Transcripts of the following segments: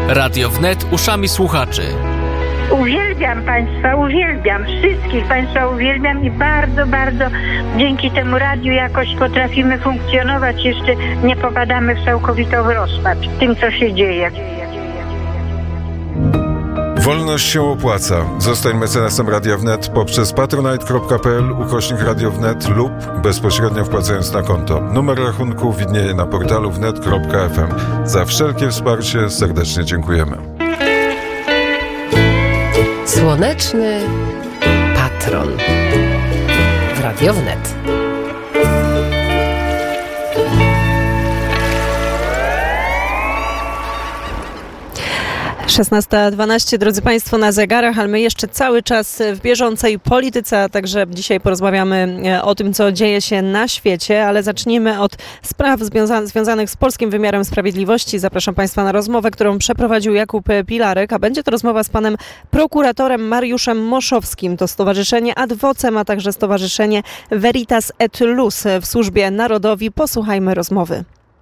Radio Wnet uszami słuchaczy. Uwielbiam Państwa, uwielbiam. Wszystkich Państwa uwielbiam i bardzo, bardzo dzięki temu radiu jakoś potrafimy funkcjonować. Jeszcze nie popadamy w całkowitą rozpacz w tym, co się dzieje. Wolność się opłaca. Zostań mecenasem Radia Wnet poprzez patronite.pl/Radio Wnet lub bezpośrednio wpłacając na konto. Numer rachunku widnieje na portalu wnet.fm. Za wszelkie wsparcie serdecznie dziękujemy. Słoneczny patron w Radio Wnet. 16:12, drodzy Państwo, na zegarach, ale my jeszcze cały czas w bieżącej polityce, a także dzisiaj porozmawiamy o tym, co dzieje się na świecie, ale zacznijmy od spraw związanych z polskim wymiarem sprawiedliwości. Zapraszam Państwa na rozmowę, którą przeprowadził Jakub Pilarek, a będzie to rozmowa z panem prokuratorem Mariuszem Moszowskim. To Stowarzyszenie Ad Vocem, a także Stowarzyszenie Veritas et Lus w Służbie Narodowi. Posłuchajmy rozmowy.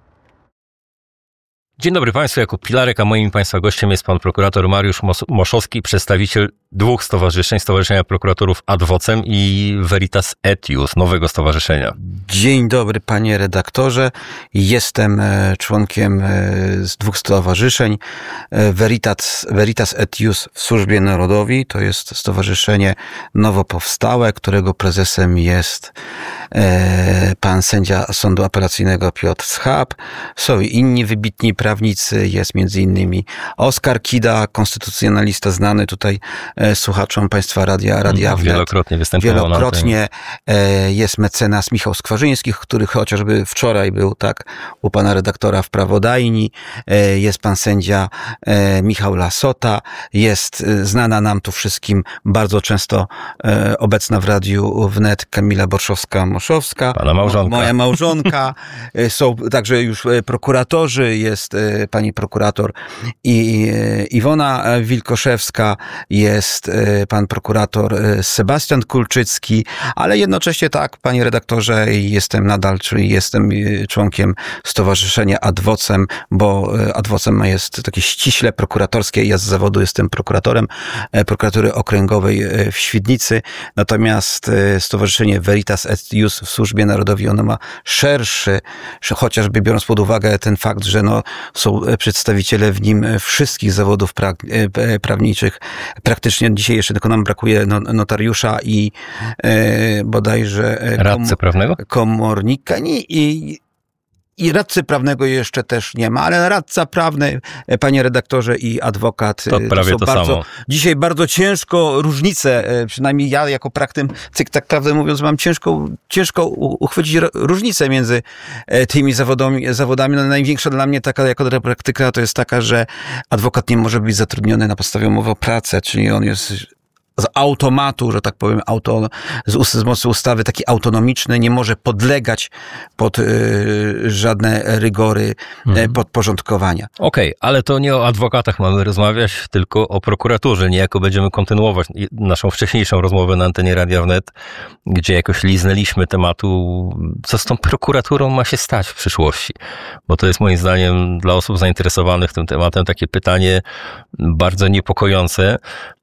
Dzień dobry Państwu, Jakub Pilarek, a moim Państwa gościem jest pan prokurator Mariusz Moszowski, przedstawiciel dwóch stowarzyszeń, Stowarzyszenia Prokuratorów Ad Vocem i Veritas et Lus, nowego stowarzyszenia. Dzień dobry panie redaktorze, jestem członkiem z dwóch stowarzyszeń, Veritas et Lus w Służbie Narodowi, to jest stowarzyszenie nowo powstałe, którego prezesem jest pan sędzia Sądu Apelacyjnego Piotr Schab. Są i inni wybitni prawnicy, jest między innymi Oskar Kida, konstytucjonalista znany tutaj słuchaczom Państwa Radia Wnet. Wielokrotnie występował. Wielokrotnie jest mecenas Michał Skwarzyński, który chociażby wczoraj był u pana redaktora w Prawodajni. Jest pan sędzia Michał Lasota. Jest znana nam tu wszystkim bardzo często obecna w Radiu Wnet Kamila Borszowska-Moszowska. Pana małżonka. Moja małżonka. Są także już prokuratorzy. Jest pani prokurator Iwona Wilkoszewska. Jest pan prokurator Sebastian Kulczycki, ale jednocześnie tak, panie redaktorze, jestem nadal, czyli jestem członkiem Stowarzyszenia Ad Vocem, bo Ad Vocem jest takie ściśle prokuratorskie. Ja z zawodu jestem prokuratorem prokuratury okręgowej w Świdnicy, natomiast Stowarzyszenie Veritas et Lus w Służbie Narodowej, ono ma szerszy, chociażby biorąc pod uwagę ten fakt, że są przedstawiciele w nim wszystkich zawodów prawniczych. Praktycznie dzisiaj jeszcze tylko nam brakuje notariusza i bodajże radcy prawnego? Komornika i radcy prawnego jeszcze też nie ma, ale radca prawny, panie redaktorze, i adwokat to prawie to bardzo, samo. Dzisiaj bardzo ciężko różnice, przynajmniej ja jako praktyk, tak prawdę mówiąc, mam ciężko uchwycić różnicę między tymi zawodami. No, największa dla mnie taka jako praktyka to jest taka, że adwokat nie może być zatrudniony na podstawie umowy o pracę, czyli on jest z automatu, że tak powiem, z mocy ustawy taki autonomiczny, nie może podlegać pod żadne rygory podporządkowania. Okej, ale to nie o adwokatach mamy rozmawiać, tylko o prokuraturze. Niejako będziemy kontynuować naszą wcześniejszą rozmowę na antenie Radia Wnet, gdzie jakoś liznęliśmy tematu, co z tą prokuraturą ma się stać w przyszłości. Bo to jest moim zdaniem dla osób zainteresowanych tym tematem takie pytanie bardzo niepokojące.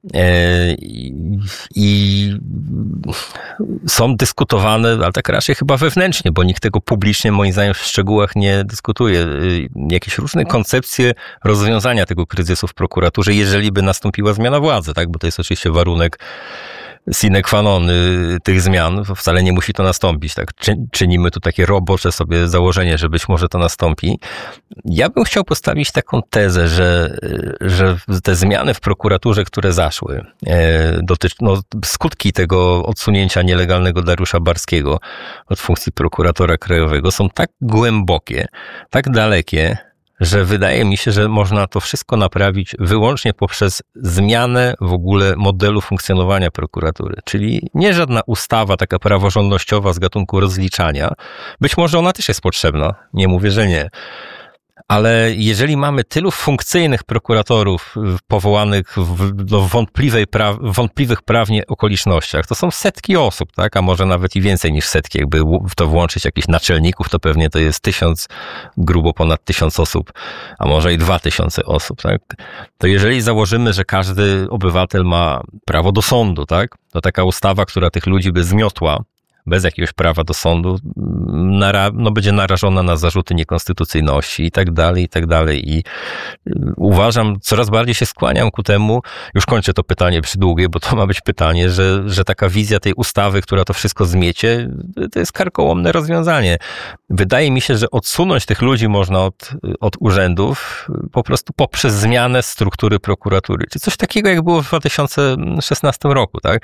I są dyskutowane, ale tak raczej chyba wewnętrznie, bo nikt tego publicznie moim zdaniem w szczegółach nie dyskutuje. Jakieś różne koncepcje rozwiązania tego kryzysu w prokuraturze, jeżeli by nastąpiła zmiana władzy, tak? Bo to jest oczywiście warunek sine qua non tych zmian, wcale nie musi to nastąpić, tak? Czynimy tu takie robocze sobie założenie, że być może to nastąpi. Ja bym chciał postawić taką tezę, że te zmiany w prokuraturze, które zaszły, skutki tego odsunięcia nielegalnego Dariusza Barskiego od funkcji prokuratora krajowego są tak głębokie, tak dalekie, że wydaje mi się, że można to wszystko naprawić wyłącznie poprzez zmianę w ogóle modelu funkcjonowania prokuratury. Czyli nie żadna ustawa taka praworządnościowa z gatunku rozliczania. Być może ona też jest potrzebna, nie mówię, że nie. Ale jeżeli mamy tylu funkcyjnych prokuratorów powołanych w wątpliwych prawnie okolicznościach, to są setki osób, tak? A może nawet i więcej niż setki. Jakby w to włączyć jakichś naczelników, to pewnie to jest grubo ponad 1000 osób, a może i 2000 osób, tak? To jeżeli założymy, że każdy obywatel ma prawo do sądu, tak? To taka ustawa, która tych ludzi by zmiotła, bez jakiegoś prawa do sądu, będzie narażona na zarzuty niekonstytucyjności i tak dalej. I uważam, coraz bardziej się skłaniam ku temu, już kończę to pytanie przydługie, bo to ma być pytanie, że taka wizja tej ustawy, która to wszystko zmiecie, to jest karkołomne rozwiązanie. Wydaje mi się, że odsunąć tych ludzi można od urzędów po prostu poprzez zmianę struktury prokuratury. Czy coś takiego, jak było w 2016 roku, tak?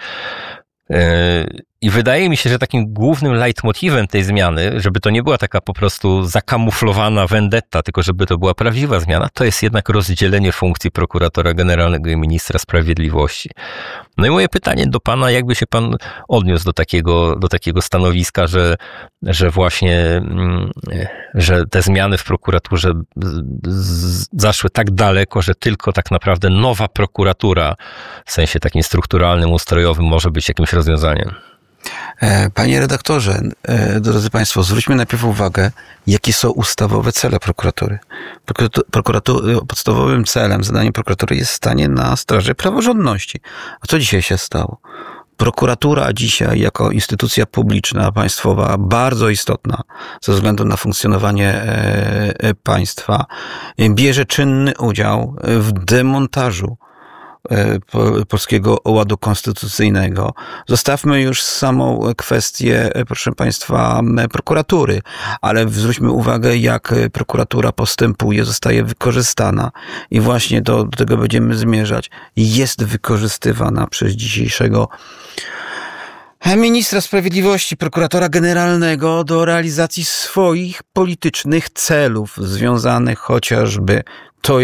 I wydaje mi się, że takim głównym leitmotywem tej zmiany, żeby to nie była taka po prostu zakamuflowana vendetta, tylko żeby to była prawdziwa zmiana, to jest jednak rozdzielenie funkcji prokuratora generalnego i ministra sprawiedliwości. No i moje pytanie do pana, jakby się pan odniósł do takiego stanowiska, że właśnie, że te zmiany w prokuraturze zaszły tak daleko, że tylko tak naprawdę nowa prokuratura w sensie takim strukturalnym, ustrojowym może być jakimś rozwiązaniem. Panie redaktorze, drodzy Państwo, zwróćmy najpierw uwagę, jakie są ustawowe cele prokuratury. Podstawowym celem, zadaniem prokuratury jest stanie na straży praworządności. A co dzisiaj się stało? Prokuratura dzisiaj jako instytucja publiczna, państwowa, bardzo istotna ze względu na funkcjonowanie państwa, bierze czynny udział w demontażu Polskiego Ładu Konstytucyjnego. Zostawmy już samą kwestię, proszę Państwa, prokuratury, ale zwróćmy uwagę, jak prokuratura postępuje, zostaje wykorzystana i właśnie do tego będziemy zmierzać. Jest wykorzystywana przez dzisiejszego ministra sprawiedliwości, prokuratora generalnego do realizacji swoich politycznych celów związanych chociażby, to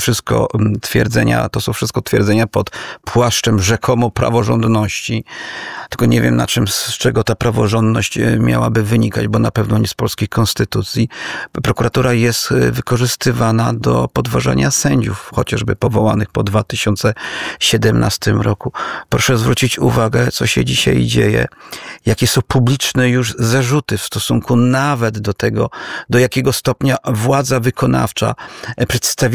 są wszystko twierdzenia pod płaszczem rzekomo praworządności. Tylko nie wiem, z czego ta praworządność miałaby wynikać, bo na pewno nie z polskiej konstytucji. Prokuratura jest wykorzystywana do podważania sędziów, chociażby powołanych po 2017 roku. Proszę zwrócić uwagę, co się dzisiaj dzieje, jakie są publiczne już zarzuty w stosunku nawet do tego, do jakiego stopnia władza wykonawcza, przedstawiciele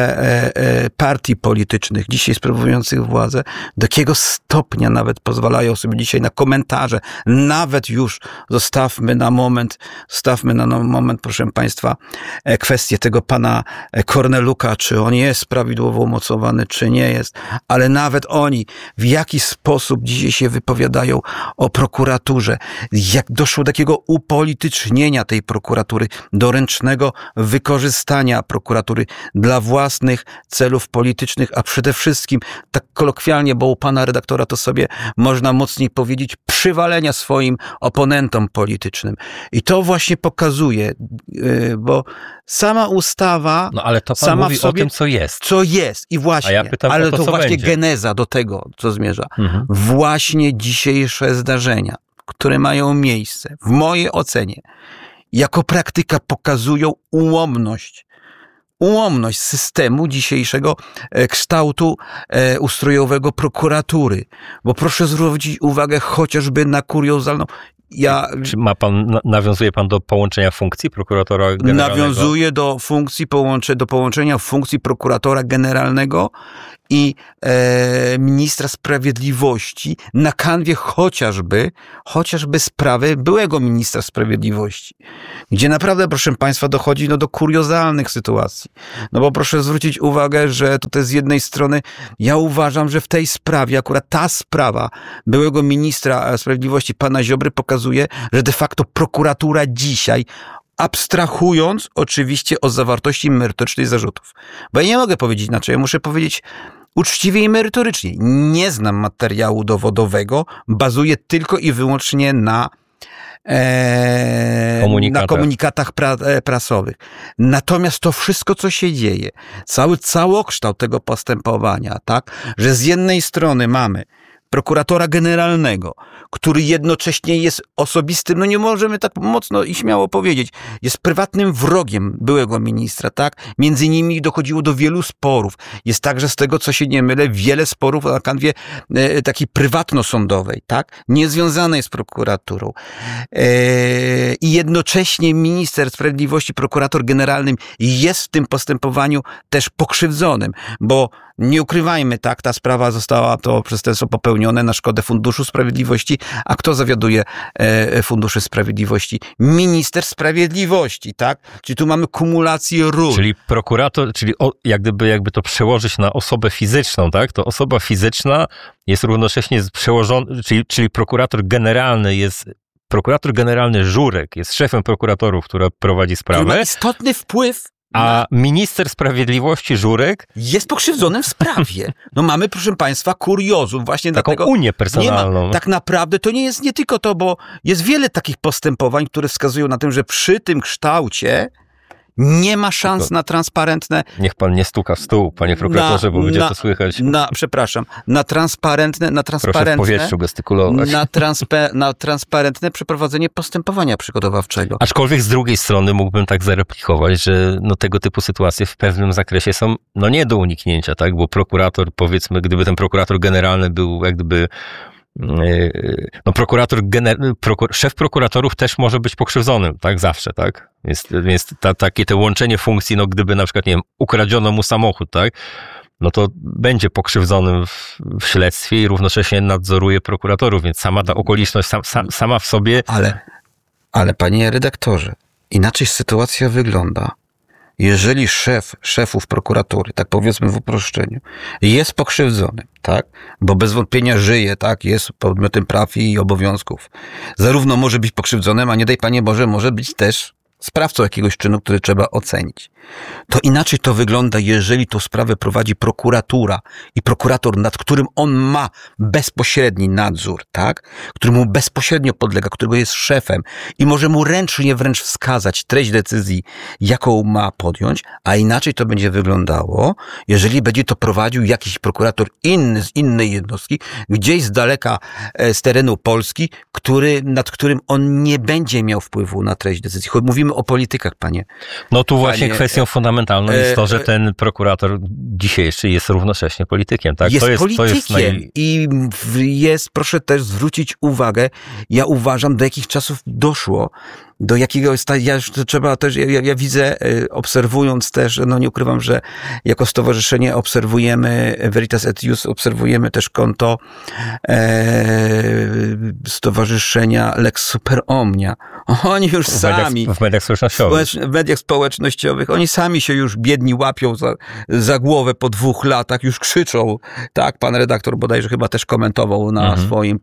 partii politycznych, dzisiaj sprawujących władzę, do jakiego stopnia nawet pozwalają sobie dzisiaj na komentarze, nawet już zostawmy na moment, proszę Państwa, kwestię tego pana Korneluka, czy on jest prawidłowo umocowany, czy nie jest, ale nawet oni w jaki sposób dzisiaj się wypowiadają o prokuraturze, jak doszło do takiego upolitycznienia tej prokuratury, do ręcznego wykorzystania prokuratury dla własnych celów politycznych, a przede wszystkim, tak kolokwialnie, bo u pana redaktora to sobie można mocniej powiedzieć, przywalenia swoim oponentom politycznym. I to właśnie pokazuje, bo sama ustawa... No ale to pan sama mówi w sobie, o tym, co jest. Co jest i właśnie, a ja pytam ale o to właśnie będzie. geneza do tego, co zmierza. Właśnie dzisiejsze zdarzenia, które mają miejsce, w mojej ocenie, jako praktyka pokazują ułomność systemu dzisiejszego kształtu ustrojowego prokuratury. Bo proszę zwrócić uwagę chociażby na kuriozalną... Czy nawiązuje pan do połączenia funkcji prokuratora generalnego? Nawiązuje do połączenia funkcji prokuratora generalnego i ministra sprawiedliwości na kanwie chociażby sprawy byłego ministra sprawiedliwości, gdzie naprawdę, proszę Państwa, dochodzi do kuriozalnych sytuacji. No bo proszę zwrócić uwagę, że tutaj z jednej strony ja uważam, że w tej sprawie, akurat ta sprawa byłego ministra sprawiedliwości, pana Ziobry, pokazuje, że de facto prokuratura dzisiaj, abstrahując oczywiście od zawartości merytorycznej zarzutów. Bo ja nie mogę powiedzieć inaczej, ja muszę powiedzieć uczciwie i merytorycznie. Nie znam materiału dowodowego, bazuję tylko i wyłącznie na komunikatach prasowych. Natomiast to wszystko, co się dzieje, cały całokształt tego postępowania, tak, że z jednej strony mamy prokuratora generalnego, który jednocześnie jest osobistym, no nie możemy tak mocno i śmiało powiedzieć, jest prywatnym wrogiem byłego ministra, tak? Między nimi dochodziło do wielu sporów. Jest także, z tego co się nie mylę, wiele sporów na kanwie takiej prywatno-sądowej, tak? Niezwiązanej z prokuraturą. I jednocześnie minister sprawiedliwości, prokurator generalny jest w tym postępowaniu też pokrzywdzonym, bo nie ukrywajmy, tak, ta sprawa została, to przestępstwo popełnione na szkodę Funduszu Sprawiedliwości, a kto zawiaduje Funduszem Sprawiedliwości? Minister Sprawiedliwości, tak? Czyli tu mamy kumulację ról. Czyli prokurator, czyli jakby to przełożyć na osobę fizyczną, tak? To osoba fizyczna jest równocześnie przełożona, czyli prokurator generalny Żurek jest szefem prokuratorów, która prowadzi sprawę. Który ma istotny wpływ. A minister sprawiedliwości Żurek jest pokrzywdzonym w sprawie. No mamy, proszę państwa, kuriozum. Właśnie taką dlatego unię personalną. Tak naprawdę to nie jest nie tylko to, bo jest wiele takich postępowań, które wskazują na tym, że przy tym kształcie nie ma szans na transparentne... Niech pan nie stuka w stół, panie prokuratorze, bo będzie to słychać. Przepraszam. Na transparentne... Proszę w powietrzu gestykulować. Na transparentne przeprowadzenie postępowania przygotowawczego. Aczkolwiek z drugiej strony mógłbym tak zareplikować, że tego typu sytuacje w pewnym zakresie są nie do uniknięcia, tak? Bo prokurator, powiedzmy, gdyby ten prokurator generalny był jak gdyby szef prokuratorów też może być pokrzywdzonym, tak? Zawsze, tak? Więc takie te łączenie funkcji, gdyby na przykład, nie wiem, ukradziono mu samochód, tak? No to będzie pokrzywdzonym w śledztwie i równocześnie nadzoruje prokuratorów, więc sama ta okoliczność sama w sobie... Ale panie redaktorze, inaczej sytuacja wygląda. Jeżeli szefów prokuratury, tak powiedzmy w uproszczeniu, jest pokrzywdzony, tak, bo bez wątpienia żyje, tak, jest podmiotem praw i obowiązków, zarówno może być pokrzywdzonym, a nie daj Panie Boże, może być też sprawcą jakiegoś czynu, który trzeba ocenić. To inaczej to wygląda, jeżeli tą sprawę prowadzi prokuratura i prokurator, nad którym on ma bezpośredni nadzór, tak? Który mu bezpośrednio podlega, którego jest szefem i może mu ręcznie wręcz wskazać treść decyzji, jaką ma podjąć, a inaczej to będzie wyglądało, jeżeli będzie to prowadził jakiś prokurator inny, z innej jednostki, gdzieś z daleka, z terenu Polski, nad którym on nie będzie miał wpływu na treść decyzji. Choć mówimy o politykach, panie. No tu właśnie kwestią fundamentalną jest to, że ten prokurator dzisiejszy jest równocześnie politykiem, tak? Jest politykiem i proszę też zwrócić uwagę, ja uważam, do jakich czasów doszło, do jakiego ja widzę, obserwując też, nie ukrywam, że jako stowarzyszenie obserwujemy Veritas et Ius, obserwujemy też konto stowarzyszenia Lex Super Omnia. Oni już sami w mediach społecznościowych. W mediach społecznościowych, oni sami się już biedni łapią za głowę po 2 latach, już krzyczą, tak, pan redaktor bodajże chyba też komentował na swoim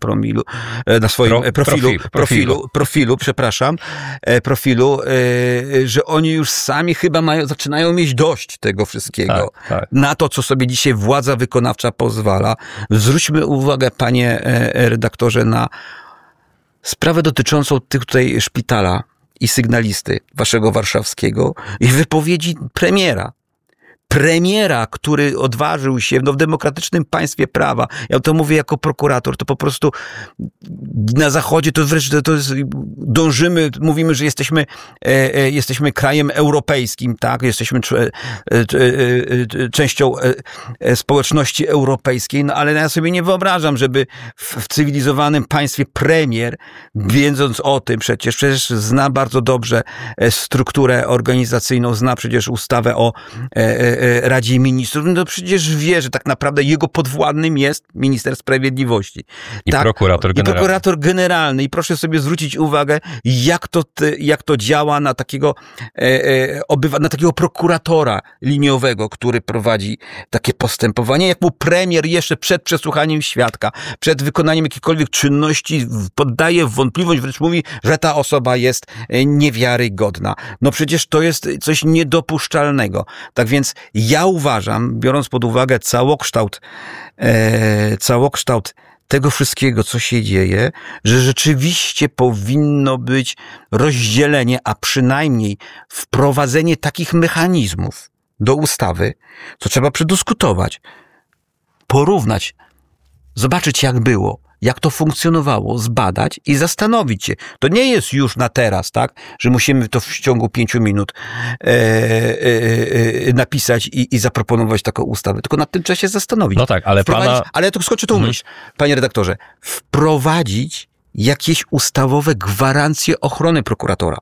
profilu, że oni już sami chyba zaczynają mieć dość tego wszystkiego. Tak. Na to, co sobie dzisiaj władza wykonawcza pozwala. Zwróćmy uwagę, panie redaktorze, na sprawę dotyczącą tych tutaj szpitala i sygnalisty waszego warszawskiego i wypowiedzi premiera, który odważył się w demokratycznym państwie prawa, ja to mówię jako prokurator, to po prostu na Zachodzie to wreszcie mówimy, że jesteśmy krajem europejskim, tak, jesteśmy częścią społeczności europejskiej, ale ja sobie nie wyobrażam, żeby w cywilizowanym państwie premier, wiedząc o tym, przecież zna bardzo dobrze strukturę organizacyjną, zna przecież ustawę o Radzie Ministrów, no przecież wie, że tak naprawdę jego podwładnym jest minister sprawiedliwości. I tak? prokurator generalny. I proszę sobie zwrócić uwagę, jak to działa na takiego prokuratora liniowego, który prowadzi takie postępowanie, jak mu premier jeszcze przed przesłuchaniem świadka, przed wykonaniem jakichkolwiek czynności poddaje w wątpliwość, wręcz mówi, że ta osoba jest niewiarygodna. No przecież to jest coś niedopuszczalnego. Tak więc ja uważam, biorąc pod uwagę całokształt tego wszystkiego, co się dzieje, że rzeczywiście powinno być rozdzielenie, a przynajmniej wprowadzenie takich mechanizmów do ustawy, co trzeba przedyskutować, porównać, zobaczyć jak było jak to funkcjonowało, zbadać i zastanowić się. To nie jest już na teraz, tak, że musimy to w ciągu 5 minut napisać i zaproponować taką ustawę, tylko nad tym trzeba się zastanowić. No tak, ale Ale ja tu skoczę tą myśl, panie redaktorze. Wprowadzić jakieś ustawowe gwarancje ochrony prokuratora.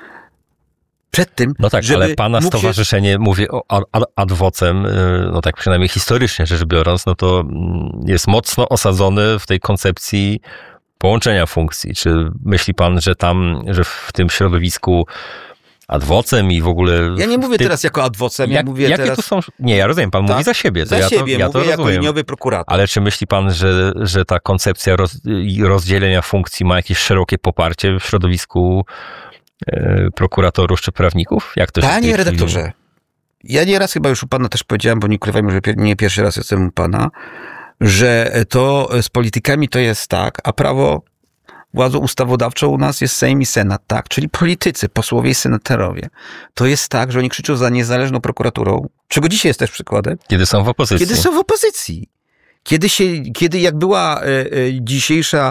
Przed tym, no tak, żeby ale pana stowarzyszenie, mówię o ad vocem, no tak przynajmniej historycznie rzecz biorąc, no to jest mocno osadzony w tej koncepcji połączenia funkcji. Czy myśli pan, że w tym środowisku ad vocem i w ogóle... Ja nie mówię teraz jako ad vocem, ja mówię jakie teraz... tu są... Nie, ja rozumiem, pan mówi za siebie. Za siebie, ja mówię to jako liniowy prokurator. Ale czy myśli pan, że ta koncepcja rozdzielenia funkcji ma jakieś szerokie poparcie w środowisku prokuratorów czy prawników? Jak to się Panie redaktorze, ja nieraz chyba już u pana też powiedziałem, bo nie ukrywajmy, że nie pierwszy raz jestem u pana, że to z politykami to jest tak, a prawo, władzą ustawodawczą u nas jest Sejm i Senat, tak? Czyli politycy, posłowie i senatorowie. To jest tak, że oni krzyczą za niezależną prokuraturą, czego dzisiaj jest też przykładem. Kiedy są w opozycji. Kiedy są w opozycji. Kiedy jak była dzisiejsza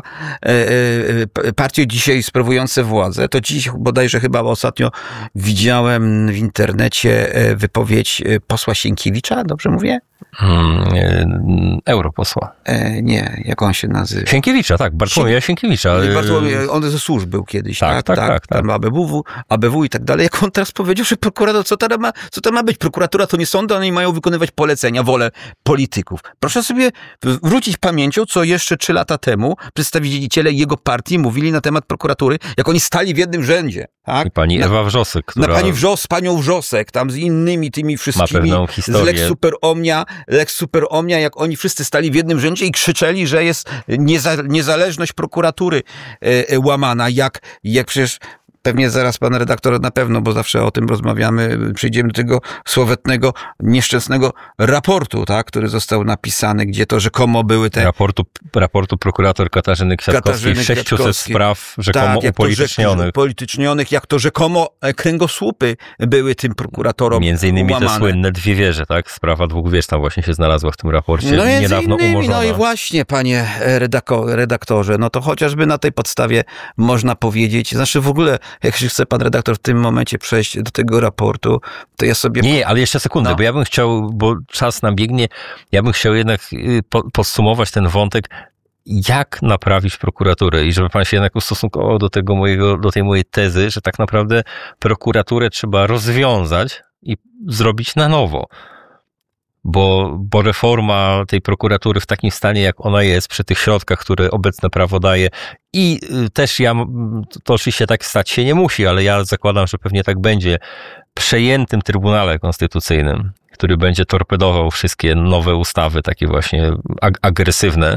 partie dzisiaj sprawujące władzę, to dziś bodajże chyba ostatnio widziałem w internecie wypowiedź posła Sienkiewicza, dobrze mówię? Europosła. Nie, jak on się nazywa? Sienkiewicza, tak, Bartłomieja Sienkiewicza. On ze służb był kiedyś, tak? Tak. ABW i tak dalej. Jak on teraz powiedział, że prokurator, co tam ma być? Prokuratura to nie sądy, one mają wykonywać polecenia, wolę polityków. Proszę sobie wrócić pamięcią, co jeszcze 3 lata temu przedstawiciele jego partii mówili na temat prokuratury, jak oni stali w jednym rzędzie. Tak? I pani Ewa Wrzosek, która... Panią Wrzosek, tam z innymi tymi wszystkimi, z Lex Super Omnia, jak oni wszyscy stali w jednym rzędzie i krzyczeli, że jest niezależność prokuratury łamana, jak przecież pewnie zaraz pan redaktor na pewno, bo zawsze o tym rozmawiamy, przyjdziemy do tego słowetnego, nieszczęsnego raportu, tak, który został napisany, gdzie to rzekomo były te... Raportu prokurator Katarzyny Kwiatkowskiej, 600 spraw rzekomo upolitycznionych, jak to rzekomo kręgosłupy były tym prokuratorom między innymi łamane. te słynne 2 wieże, tak? Sprawa 2 wież tam właśnie się znalazła w tym raporcie, niedawno umorzona. No i właśnie, panie redaktorze, no to chociażby na tej podstawie można powiedzieć, znaczy w ogóle jak się chce pan redaktor w tym momencie przejść do tego raportu, to ja sobie... Nie, ale jeszcze sekundę, bo ja bym chciał, bo czas nam biegnie, ja bym chciał jednak podsumować ten wątek, jak naprawić prokuraturę i żeby pan się jednak ustosunkował do tej mojej tezy, że tak naprawdę prokuraturę trzeba rozwiązać i zrobić na nowo. Bo reforma tej prokuratury w takim stanie, jak ona jest, przy tych środkach, które obecne prawo daje i też to oczywiście tak stać się nie musi, ale ja zakładam, że pewnie tak będzie, przejętym Trybunale Konstytucyjnym, który będzie torpedował wszystkie nowe ustawy, takie właśnie agresywne,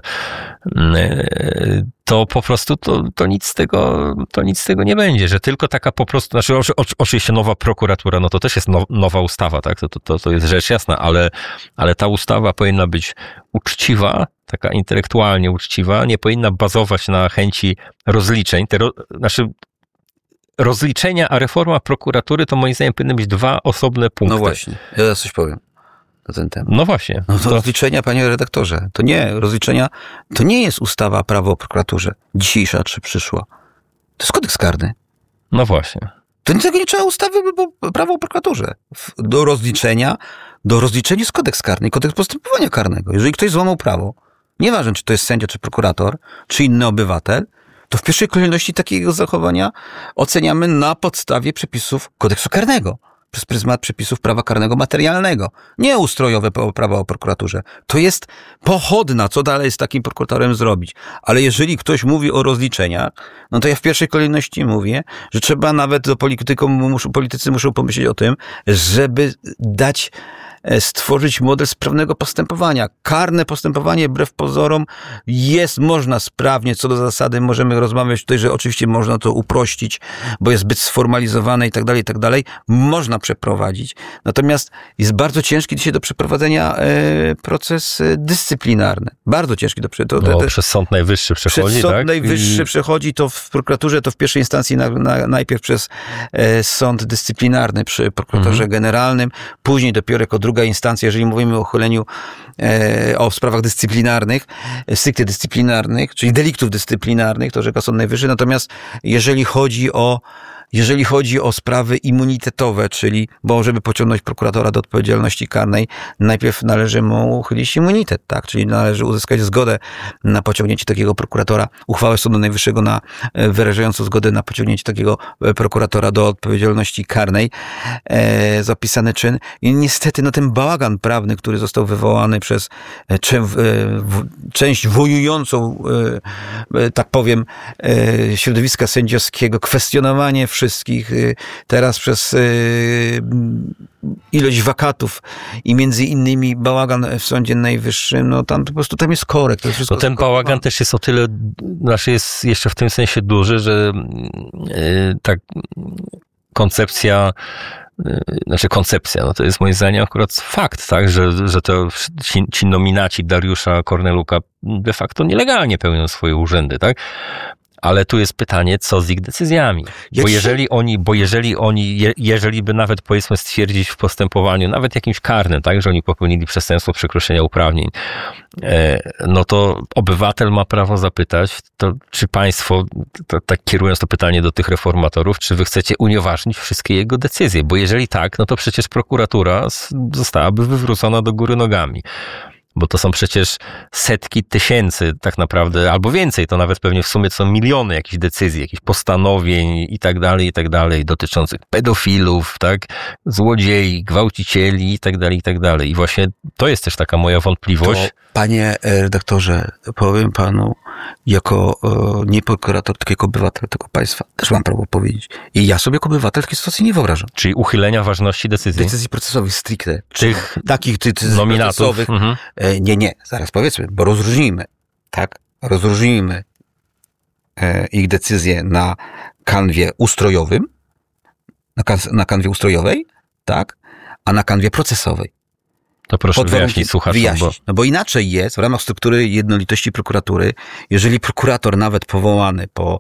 to po prostu to nic z tego nie będzie, że tylko taka po prostu, znaczy oczywiście nowa prokuratura, no to też jest nowa ustawa, tak, to jest rzecz jasna, ale ta ustawa powinna być uczciwa, taka intelektualnie uczciwa, nie powinna bazować na chęci rozliczeń, rozliczenia, a reforma prokuratury to moim zdaniem powinny być 2 osobne punkty. No właśnie, ja coś powiem na ten temat. No właśnie. No to rozliczenia, panie redaktorze, to nie jest ustawa prawo o prokuraturze, dzisiejsza czy przyszła. To jest kodeks karny. No właśnie. To niczego nie trzeba ustawy prawo o prokuraturze. Do rozliczenia jest kodeks karny, kodeks postępowania karnego. Jeżeli ktoś złamał prawo, nieważne czy to jest sędzia, czy prokurator, czy inny obywatel, to w pierwszej kolejności takiego zachowania oceniamy na podstawie przepisów kodeksu karnego. Przez pryzmat przepisów prawa karnego materialnego. Nie ustrojowe prawa o prokuraturze. To jest pochodna, co dalej z takim prokuratorem zrobić. Ale jeżeli ktoś mówi o rozliczeniach, no to ja w pierwszej kolejności mówię, że trzeba nawet politycy muszą pomyśleć o tym, żeby stworzyć model sprawnego postępowania. Karne postępowanie, wbrew pozorom, można sprawnie, co do zasady, możemy rozmawiać tutaj, że oczywiście można to uprościć, bo jest zbyt sformalizowane i tak dalej, można przeprowadzić. Natomiast jest bardzo ciężki dzisiaj do przeprowadzenia proces dyscyplinarny. Bardzo ciężki do przeprowadzenia. Przez Sąd Najwyższy przechodzi, Przez Sąd Najwyższy przechodzi, to w prokuraturze, to w pierwszej instancji najpierw przez Sąd Dyscyplinarny przy prokuratorze generalnym, później dopiero jako druga druga instancja, jeżeli mówimy o uchyleniu, o sprawach dyscyplinarnych, stricte dyscyplinarnych, czyli deliktów dyscyplinarnych, to orzeka Sąd Najwyższy. Natomiast jeżeli chodzi o sprawy immunitetowe, czyli, bo żeby pociągnąć prokuratora do odpowiedzialności karnej, najpierw należy mu uchylić immunitet, tak? Czyli należy uzyskać zgodę na pociągnięcie takiego prokuratora, uchwałę Sądu Najwyższego wyrażającą zgodę na pociągnięcie takiego prokuratora do odpowiedzialności karnej za opisany czyn. I niestety ten bałagan prawny, który został wywołany przez część wojującą, tak powiem, środowiska sędziowskiego, kwestionowanie wszystkich teraz przez ilość wakatów i między innymi bałagan w Sądzie Najwyższym, no tam po prostu tam jest korek. To jest wszystko ten bałagan też jest o tyle, znaczy jest jeszcze w tym sensie duży, że tak koncepcja, no to jest moim zdaniem akurat fakt, tak, że to ci nominaci Dariusza Korneluka de facto nielegalnie pełnią swoje urzędy, tak? Ale tu jest pytanie, co z ich decyzjami? Bo jeżeli by nawet powiedzmy stwierdzić w postępowaniu, nawet jakimś karnym, tak, że oni popełnili przestępstwo przekroczenia uprawnień, no to obywatel ma prawo zapytać, to czy państwo, tak kierując to pytanie do tych reformatorów, czy wy chcecie unieważnić wszystkie jego decyzje? Bo jeżeli tak, no to przecież prokuratura zostałaby wywrócona do góry nogami. Bo to są przecież setki tysięcy tak naprawdę, albo więcej, to nawet pewnie w sumie to są miliony jakichś decyzji, jakichś postanowień i tak dalej, dotyczących pedofilów, tak, złodziei, gwałcicieli i tak dalej. I właśnie to jest też taka moja wątpliwość. To, panie redaktorze, powiem panu, jako nie prokurator, tylko jako obywatel tego państwa, też mam prawo powiedzieć. I ja sobie jako obywatel takiej sytuacji nie wyobrażam. Czyli uchylenia ważności decyzji? Decyzji procesowych stricte. Tych takich nominatów. Nie, zaraz powiedzmy, bo rozróżnijmy, tak? Rozróżnijmy ich decyzje na kanwie ustrojowym, na kanwie ustrojowej, tak? A na kanwie procesowej. To proszę wyjaśnić słuchaczom. No bo inaczej jest w ramach struktury jednolitości prokuratury, jeżeli prokurator nawet powołany po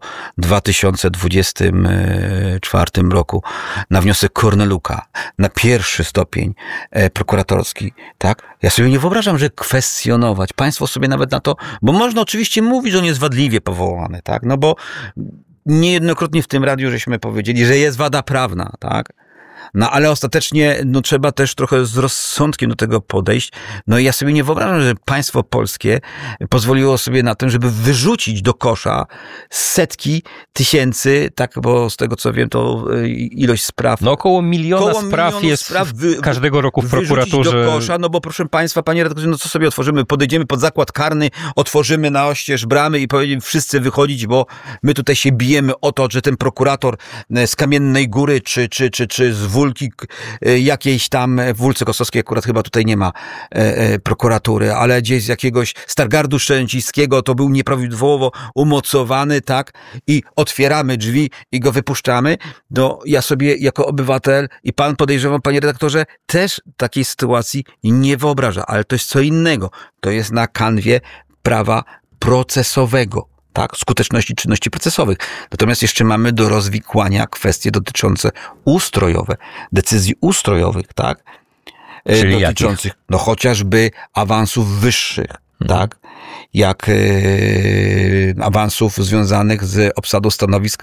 2024 roku na wniosek Korneluka na pierwszy stopień prokuratorski, tak? Ja sobie nie wyobrażam, że kwestionować państwo sobie nawet na to, bo można oczywiście mówić, że on jest wadliwie powołany, tak? No bo niejednokrotnie w tym radiu żeśmy powiedzieli, że jest wada prawna, tak? No ale ostatecznie trzeba też trochę z rozsądkiem do tego podejść. No i ja sobie nie wyobrażam, że państwo polskie pozwoliło sobie na tym, żeby wyrzucić do kosza setki tysięcy, tak, bo z tego co wiem, to ilość spraw... No około miliona spraw jest każdego roku w prokuraturze. Do kosza, no bo proszę państwa, panie redaktorze, no co sobie otworzymy? Podejdziemy pod zakład karny, otworzymy na oścież bramy i powiedzmy wszyscy wychodzić, bo my tutaj się bijemy o to, że ten prokurator z Kamiennej Góry, czy z Wólki jakiejś tam, w Wólce Kostowskiej akurat chyba tutaj nie ma prokuratury, ale gdzieś z jakiegoś Stargardu Szczęcińskiego to był nieprawidłowo umocowany, tak? I otwieramy drzwi i go wypuszczamy. No ja sobie jako obywatel i pan, podejrzewam, panie redaktorze, też takiej sytuacji nie wyobraża, ale to jest co innego. To jest na kanwie prawa procesowego. Tak, skuteczności czynności procesowych. Natomiast jeszcze mamy do rozwikłania kwestie dotyczące ustrojowe, decyzji ustrojowych, tak? Czyli dotyczących, jakich? no chociażby awansów wyższych, tak? Jak awansów związanych z obsadą stanowisk,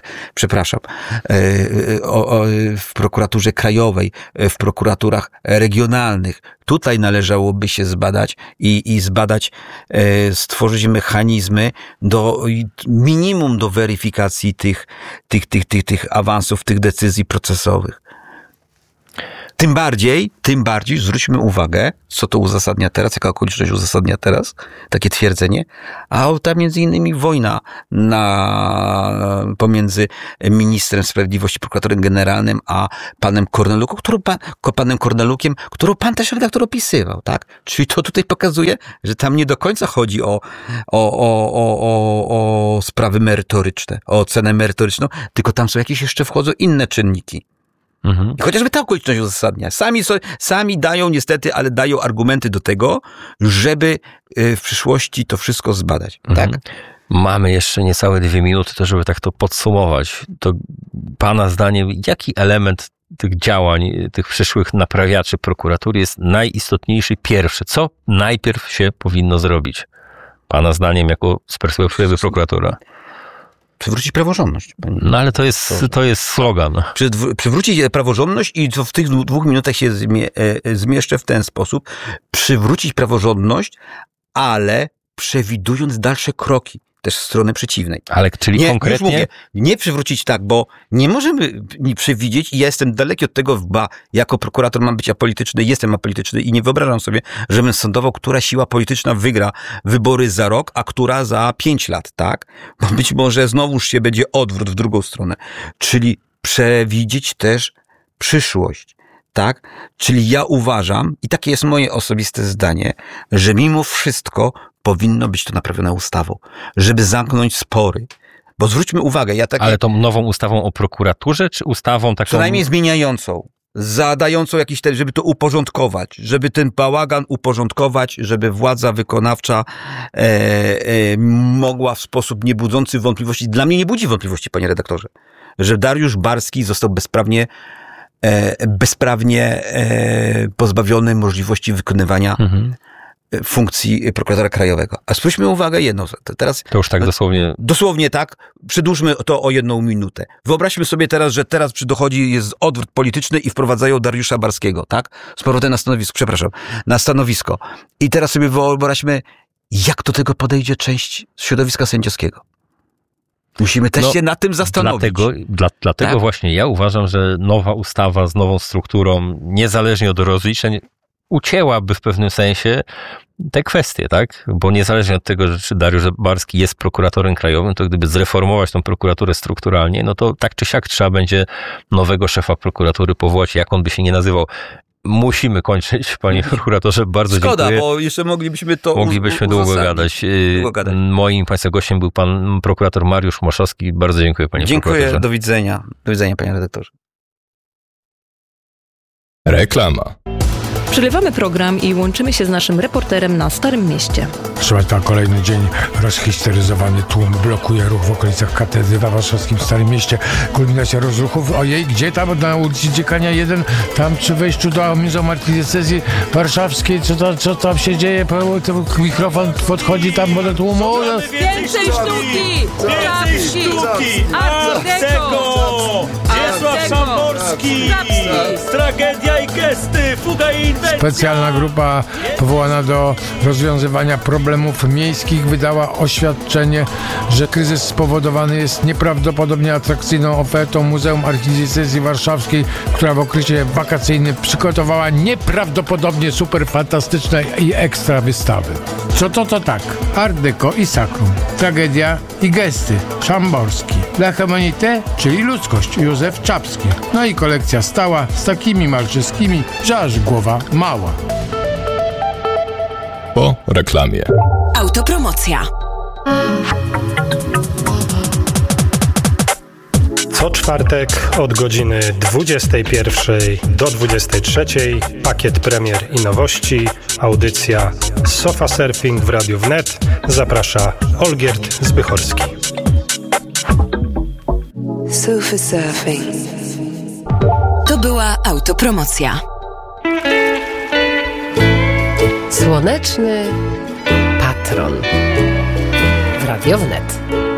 w prokuraturze krajowej, w prokuraturach regionalnych. Tutaj należałoby się zbadać i stworzyć mechanizmy do minimum do weryfikacji tych awansów, tych decyzji procesowych. Tym bardziej zwróćmy uwagę, co to uzasadnia teraz, jaka okoliczność uzasadnia teraz takie twierdzenie, a tam między innymi wojna pomiędzy ministrem sprawiedliwości, prokuratorem generalnym, a panem Kornelukiem, którą pan też redaktor opisywał, tak? Czyli to tutaj pokazuje, że tam nie do końca chodzi o sprawy merytoryczne, o ocenę merytoryczną, tylko tam są jakieś jeszcze wchodzą inne czynniki. I chociażby ta okoliczność uzasadnia. Sami dają niestety, ale dają argumenty do tego, żeby w przyszłości to wszystko zbadać. Tak? Mamy jeszcze niecałe 2 minuty, to żeby tak to podsumować. To pana zdaniem, jaki element tych działań, tych przyszłych naprawiaczy prokuratury jest najistotniejszy pierwszy. Co najpierw się powinno zrobić? Pana zdaniem, jako z perspektywy prokuratora? Przywrócić praworządność. No ale to jest slogan. Przywrócić praworządność i to w tych 2 minutach się zmieszczę w ten sposób. Przywrócić praworządność, ale przewidując dalsze kroki też w stronę przeciwnej. Ale czyli konkretnie? Już mówię, nie przywrócić tak, bo nie możemy przewidzieć i ja jestem daleki od tego, jako prokurator mam być apolityczny, jestem apolityczny i nie wyobrażam sobie, żebym sądował, która siła polityczna wygra wybory za rok, a która za 5 lat, tak? Bo być może znowuż się będzie odwrót w drugą stronę. Czyli przewidzieć też przyszłość. Tak? Czyli ja uważam, i takie jest moje osobiste zdanie, że mimo wszystko powinno być to naprawione ustawą, żeby zamknąć spory. Bo zwróćmy uwagę, Ale tą nową ustawą o prokuraturze, czy ustawą taką... Co najmniej zmieniającą, zadającą jakiś żeby to uporządkować, żeby ten bałagan uporządkować, żeby władza wykonawcza mogła w sposób niebudzący wątpliwości, dla mnie nie budzi wątpliwości, panie redaktorze, że Dariusz Barski został bezprawnie pozbawiony możliwości wykonywania funkcji prokuratora krajowego. A zwróćmy uwagę jedno. To już tak dosłownie... Dosłownie tak. Przedłużmy to o 1 minutę. Wyobraźmy sobie teraz, że teraz jest odwrót polityczny i wprowadzają Dariusza Barskiego, tak? Z powrotem na stanowisko. I teraz sobie wyobraźmy, jak do tego podejdzie część środowiska sędziowskiego. Musimy też się nad tym zastanowić. Dlatego tak? Właśnie ja uważam, że nowa ustawa z nową strukturą, niezależnie od rozliczeń, ucięłaby w pewnym sensie te kwestie, tak? Bo niezależnie od tego, czy Dariusz Barski jest prokuratorem krajowym, to gdyby zreformować tą prokuraturę strukturalnie, no to tak czy siak trzeba będzie nowego szefa prokuratury powołać, jak on by się nie nazywał. Musimy kończyć, panie prokuratorze. Bardzo Szkoda, dziękuję. Bo jeszcze moglibyśmy długo gadać. Moim państwa gościem był pan prokurator Mariusz Maszowski. Bardzo dziękuję, panie prokuratorze. Dziękuję, do widzenia. Do widzenia, panie redaktorze. Reklama. Przegrywamy program i łączymy się z naszym reporterem na Starym Mieście. Proszę Państwa, kolejny dzień rozhisteryzowany tłum blokuje ruch w okolicach katedry w warszawskim Starym Mieście. Kulminacja rozruchów. Ojej, gdzie tam? Na ulicy Dziekania 1, tam przy wejściu do Muzeum Archidiecezji Warszawskiej. Co tam się dzieje? Mikrofon podchodzi tam do tłumu. Więcej sztuki! Sztuki! Arcego! Wiesław Szamborski! Tragedia i gesty! Fuga i inwencja! Specjalna grupa powołana do rozwiązywania problemów miejskich wydała oświadczenie, że kryzys spowodowany jest nieprawdopodobnie atrakcyjną ofertą Muzeum Archidiecezji Warszawskiej, która w okresie wakacyjnym przygotowała nieprawdopodobnie super fantastyczne i ekstra wystawy. Co to tak? Art Deco i Sakrum, tragedia i gesty, Szamborski, La Humanité, czyli ludzkość, Józef Czapski. No i kolekcja stała z takimi malczyskimi, że aż głowa mała. Po reklamie. Autopromocja. Co czwartek od godziny 21 do 23 pakiet premier i nowości, audycja Sofa Surfing w Radiu Wnet. Zaprasza Olgierd Zbychorski. Sofa Surfing. To była autopromocja. Słoneczny patron w Radio Wnet.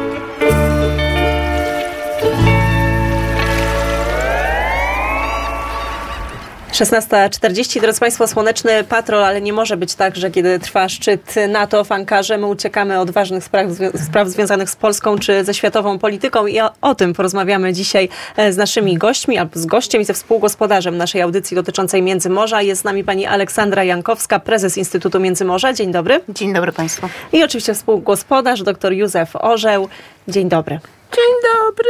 Szesnasta 40, drodzy Państwo, słoneczny patrol, ale nie może być tak, że kiedy trwa szczyt NATO w Ankarze, my uciekamy od ważnych spraw związanych z Polską czy ze światową polityką i o tym porozmawiamy dzisiaj z naszymi gośćmi, albo z gościem i ze współgospodarzem naszej audycji dotyczącej Międzymorza. Jest z nami pani Aleksandra Jankowska, prezes Instytutu Międzymorza. Dzień dobry. Dzień dobry Państwu. I oczywiście współgospodarz, dr Józef Orzeł. Dzień dobry. Dzień dobry.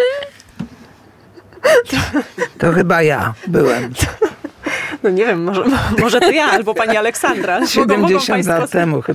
To chyba ja byłem. No nie wiem, może to ja albo pani Aleksandra. 70 lat temu chyba.